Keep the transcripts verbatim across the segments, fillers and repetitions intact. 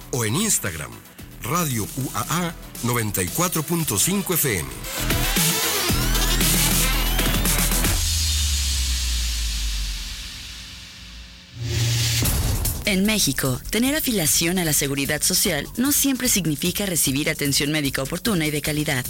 o en Instagram, Radio U A A noventa y cuatro punto cinco F M. En México, tener afiliación a la Seguridad Social no siempre significa recibir atención médica oportuna y de calidad.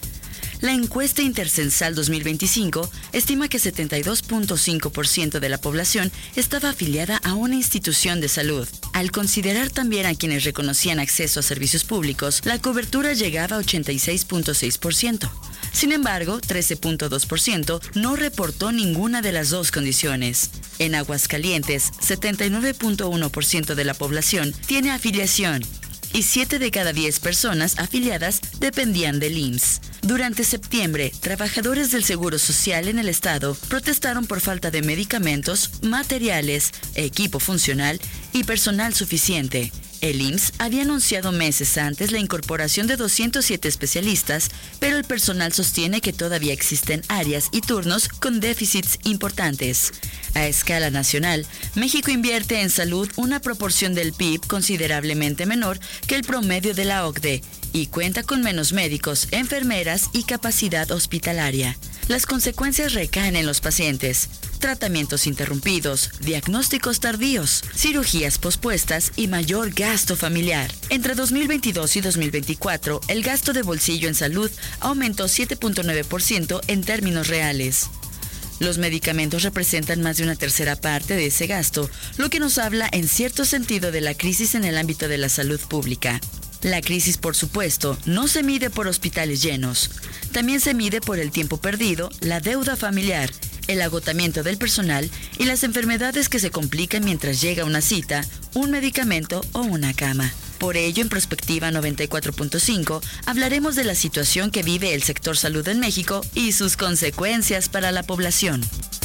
La encuesta Intercensal dos mil veinticinco estima que setenta y dos punto cinco por ciento de la población estaba afiliada a una institución de salud. Al considerar también a quienes reconocían acceso a servicios públicos, la cobertura llegaba a ochenta y seis punto seis por ciento. Sin embargo, trece punto dos por ciento no reportó ninguna de las dos condiciones. En Aguascalientes, setenta y nueve punto uno por ciento de la población tiene afiliación y siete de cada diez personas afiliadas dependían del I M S S. Durante septiembre, trabajadores del Seguro Social en el estado protestaron por falta de medicamentos, materiales, equipo funcional y personal suficiente. El I M S S había anunciado meses antes la incorporación de doscientos siete especialistas, pero el personal sostiene que todavía existen áreas y turnos con déficits importantes. A escala nacional, México invierte en salud una proporción del P I B considerablemente menor que el promedio de la O C D E y cuenta con menos médicos, enfermeras y capacidad hospitalaria. Las consecuencias recaen en los pacientes: tratamientos interrumpidos, diagnósticos tardíos, cirugías pospuestas y mayor gasto familiar. Entre dos mil veintidós y dos mil veinticuatro, el gasto de bolsillo en salud aumentó siete punto nueve por ciento en términos reales. Los medicamentos representan más de una tercera parte de ese gasto, lo que nos habla en cierto sentido de la crisis en el ámbito de la salud pública. La crisis, por supuesto, no se mide por hospitales llenos. También se mide por el tiempo perdido, la deuda familiar, el agotamiento del personal y las enfermedades que se complican mientras llega una cita, un medicamento o una cama. Por ello, en Prospectiva noventa y cuatro punto cinco, hablaremos de la situación que vive el sector salud en México y sus consecuencias para la población.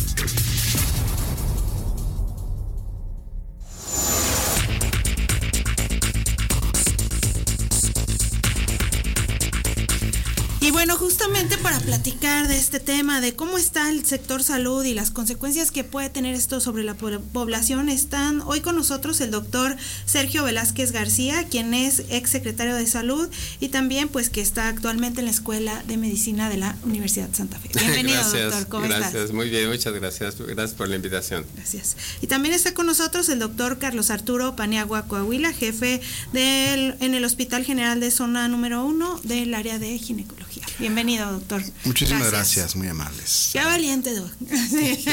Y bueno, justamente para platicar de este tema, de cómo está el sector salud y las consecuencias que puede tener esto sobre la población, están hoy con nosotros el doctor Sergio Velázquez García, quien es ex secretario de Salud y también pues que está actualmente en la Escuela de Medicina de la Universidad Santa Fe. Bienvenido, gracias, doctor. ¿Cómo gracias, estás? Gracias, muy bien, muchas gracias. Gracias por la invitación. Gracias. Y también está con nosotros el doctor Carlos Arturo Paniagua Coahuila, jefe del, en el Hospital General de Zona número uno del área de ginecología. Bienvenido, doctor. Muchísimas gracias, gracias muy amables. Qué valiente, doc. Sí.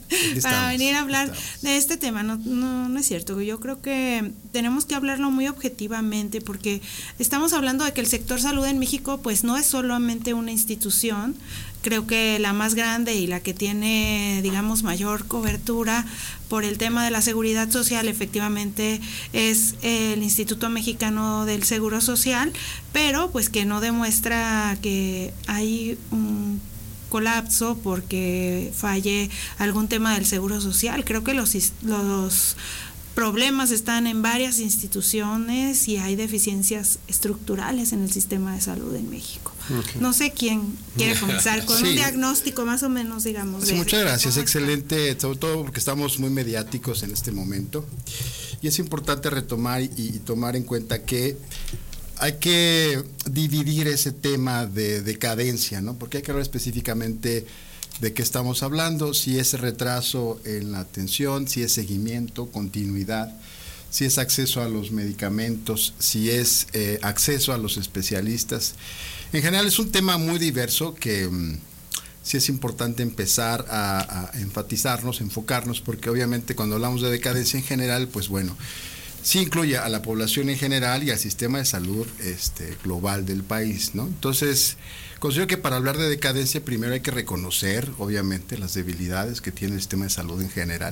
Para venir a hablar de este tema. No, no, no es cierto. Yo creo que tenemos que hablarlo muy objetivamente porque estamos hablando de que el sector salud en México pues no es solamente una institución. Creo que la más grande y la que tiene, digamos, mayor cobertura por el tema de la seguridad social efectivamente es el Instituto Mexicano del Seguro Social, pero pues que no demuestra que hay un colapso porque falle algún tema del seguro social. Creo que los los problemas están en varias instituciones y hay deficiencias estructurales en el sistema de salud en México. Okay. No sé quién quiere comenzar con sí. un diagnóstico más o menos, digamos. Sí, muchas gracias, excelente, sobre todo porque estamos muy mediáticos en este momento y es importante retomar y, y tomar en cuenta que hay que dividir ese tema de decadencia, ¿no? Porque hay que hablar específicamente de qué estamos hablando, si es retraso en la atención, si es seguimiento, continuidad, si es acceso a los medicamentos, si es eh, acceso a los especialistas. En general es un tema muy diverso que um, sí es importante empezar a, a enfatizarnos, enfocarnos, porque obviamente cuando hablamos de decadencia en general, pues bueno, sí incluye a la población en general y al sistema de salud este, global del país, ¿no? Entonces, considero que para hablar de decadencia primero hay que reconocer, obviamente, las debilidades que tiene el sistema de salud en general,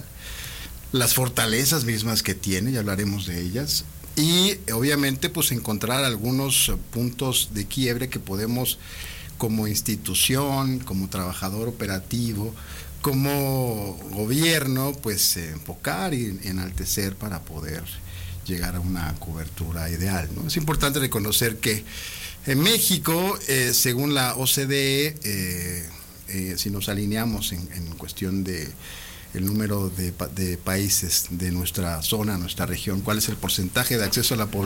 las fortalezas mismas que tiene, y hablaremos de ellas, y obviamente pues encontrar algunos puntos de quiebre que podemos como institución, como trabajador operativo, como gobierno, pues enfocar y enaltecer para poder llegar a una cobertura ideal, ¿no? Es importante reconocer que en México, eh, según la O C D E, eh, eh, si nos alineamos en, en cuestión de el número de, de países de nuestra zona, nuestra región, cuál es el porcentaje de acceso a la población